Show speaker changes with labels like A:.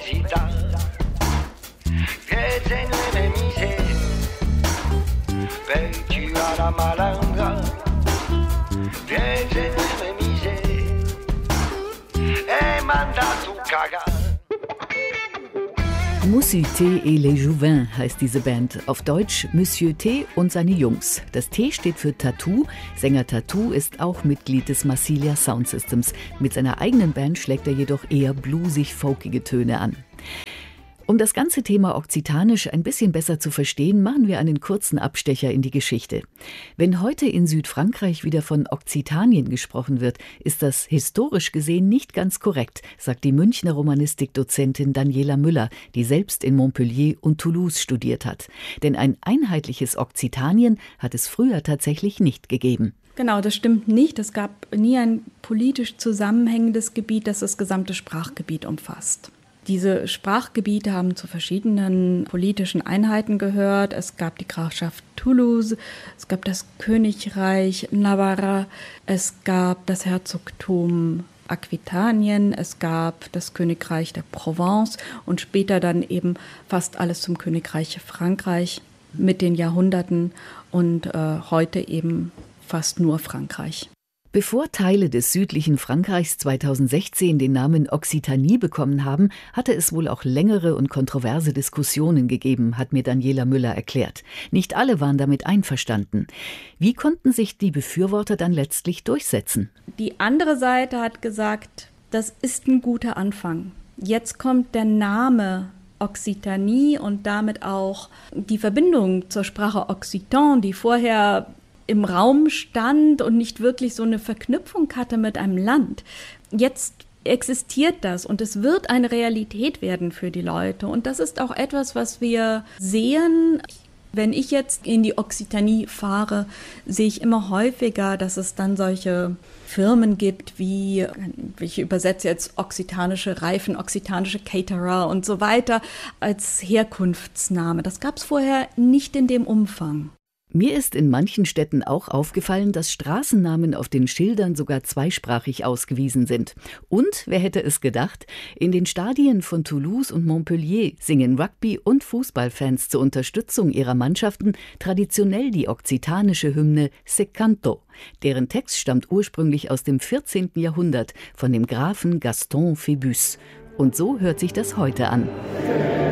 A: Occitane. Pieds nue misé, vêtu à la malanga. Pieds nue misé, e mandato cagar.
B: Monsieur T et les Jouvins heißt diese Band. Auf Deutsch Monsieur T und seine Jungs. Das T steht für Tattoo. Sänger Tattoo ist auch Mitglied des Massilia Soundsystems. Mit seiner eigenen Band schlägt er jedoch eher bluesig-folkige Töne an. Um das ganze Thema Okzitanisch ein bisschen besser zu verstehen, machen wir einen kurzen Abstecher in die Geschichte. Wenn heute in Südfrankreich wieder von Okzitanien gesprochen wird, ist das historisch gesehen nicht ganz korrekt, sagt die Münchner Romanistikdozentin Daniela Müller, die selbst in Montpellier und Toulouse studiert hat. Denn ein einheitliches Okzitanien hat es früher tatsächlich nicht gegeben.
C: Genau, das stimmt nicht. Es gab nie ein politisch zusammenhängendes Gebiet, das das gesamte Sprachgebiet umfasst. Diese Sprachgebiete haben zu verschiedenen politischen Einheiten gehört. Es gab die Grafschaft Toulouse, es gab das Königreich Navarra, es gab das Herzogtum Aquitanien, es gab das Königreich der Provence und später dann eben fast alles zum Königreich Frankreich mit den Jahrhunderten und heute eben fast nur Frankreich.
B: Bevor Teile des südlichen Frankreichs 2016 den Namen Occitanie bekommen haben, hatte es wohl auch längere und kontroverse Diskussionen gegeben, hat mir Daniela Müller erklärt. Nicht alle waren damit einverstanden. Wie konnten sich die Befürworter dann letztlich durchsetzen?
C: Die andere Seite hat gesagt, das ist ein guter Anfang. Jetzt kommt der Name Occitanie und damit auch die Verbindung zur Sprache Occitan, die vorher im Raum stand und nicht wirklich so eine Verknüpfung hatte mit einem Land. Jetzt existiert das und es wird eine Realität werden für die Leute. Und das ist auch etwas, was wir sehen. Wenn ich jetzt in die Occitanie fahre, sehe ich immer häufiger, dass es dann solche Firmen gibt wie, ich übersetze jetzt okzitanische Reifen, okzitanische Caterer und so weiter als Herkunftsname. Das gab es vorher nicht in dem Umfang.
B: Mir ist in manchen Städten auch aufgefallen, dass Straßennamen auf den Schildern sogar zweisprachig ausgewiesen sind. Und, wer hätte es gedacht, in den Stadien von Toulouse und Montpellier singen Rugby- und Fußballfans zur Unterstützung ihrer Mannschaften traditionell die okzitanische Hymne Se Canto. Deren Text stammt ursprünglich aus dem 14. Jahrhundert von dem Grafen Gaston Phébus. Und so hört sich das heute an.